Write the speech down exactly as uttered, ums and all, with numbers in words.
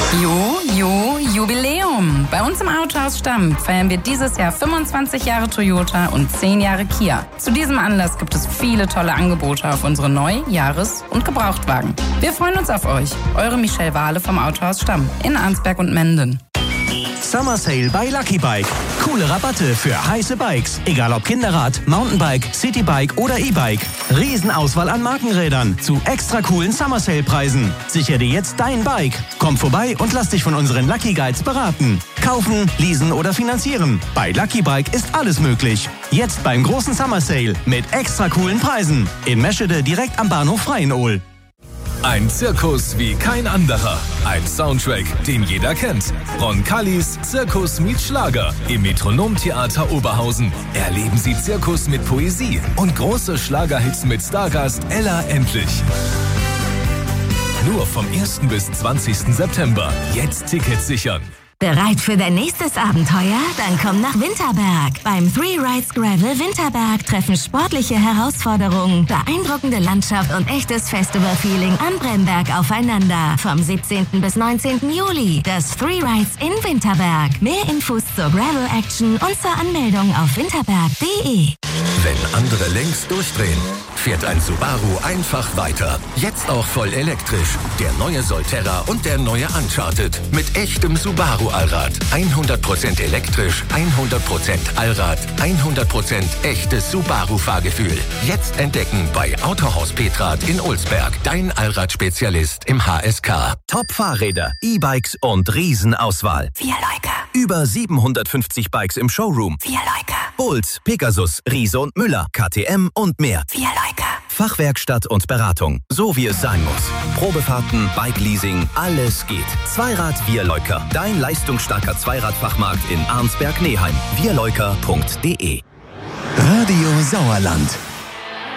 Jo, jo, Jubiläum. Bei uns im Autohaus Stamm feiern wir dieses Jahr fünfundzwanzig Jahre Toyota und zehn Jahre Kia. Zu diesem Anlass gibt es viele tolle Angebote auf unsere Neu-, Jahres- und Gebrauchtwagen. Wir freuen uns auf euch. Eure Michelle Wahle vom Autohaus Stamm in Arnsberg und Menden. Summer Sale bei Lucky Bike. Coole Rabatte für heiße Bikes. Egal ob Kinderrad, Mountainbike, Citybike oder E-Bike. Riesenauswahl an Markenrädern zu extra coolen Summer Sale Preisen. Sichere dir jetzt dein Bike. Komm vorbei und lass dich von unseren Lucky Guides beraten. Kaufen, leasen oder finanzieren. Bei Lucky Bike ist alles möglich. Jetzt beim großen Summer Sale mit extra coolen Preisen. In Meschede direkt am Bahnhof Freienohl. Ein Zirkus wie kein anderer. Ein Soundtrack, den jeder kennt. Roncalis Zirkus meets Schlager im Metronomtheater Oberhausen. Erleben Sie Zirkus mit Poesie und große Schlagerhits mit Stargast Ella Endlich. Nur vom ersten bis zwanzigsten September. Jetzt Tickets sichern. Bereit für dein nächstes Abenteuer? Dann komm nach Winterberg. Beim Three Rides Gravel Winterberg treffen sportliche Herausforderungen, beeindruckende Landschaft und echtes Festival-Feeling am Bremberg aufeinander. Vom siebzehnten bis neunzehnten Juli. Das Three Rides in Winterberg. Mehr Infos zur Gravel-Action und zur Anmeldung auf winterberg punkt de. Wenn andere längst durchdrehen, fährt ein Subaru einfach weiter. Jetzt auch voll elektrisch. Der neue Solterra und der neue Uncharted. Mit echtem Subaru-Allrad. hundert Prozent elektrisch, hundert Prozent Allrad, hundert Prozent echtes Subaru-Fahrgefühl. Jetzt entdecken bei Autohaus Petrath in Ulsberg. Dein Allradspezialist im H S K. Top-Fahrräder, E-Bikes und Riesenauswahl. Wir Leuker. Über siebenhundertfünfzig Bikes im Showroom. Wir Leuker. Bulls, Pegasus, Riese und Müller, K T M und mehr. Wir Leuker. Fachwerkstatt und Beratung, so wie es sein muss. Probefahrten, Bike-Leasing, alles geht. Zweirad Wir Leuker, dein leistungsstarker Zweiradfachmarkt in Arnsberg-Neheim. wir leuker punkt de. Radio Sauerland.